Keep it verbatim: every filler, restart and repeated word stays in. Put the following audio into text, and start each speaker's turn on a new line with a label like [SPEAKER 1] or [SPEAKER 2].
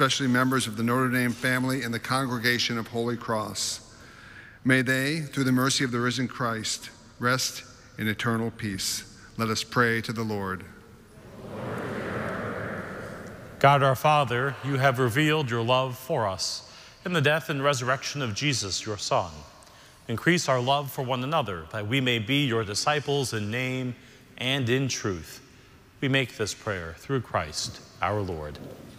[SPEAKER 1] especially members of the Notre Dame family and the congregation of Holy Cross. May they, through the mercy of the risen Christ, rest in eternal peace. Let us pray to the Lord.
[SPEAKER 2] God our Father, you have revealed your love for us in the death and resurrection of Jesus, your Son. Increase our love for one another, that we may be your disciples in name and in truth. We make this prayer through Christ our Lord.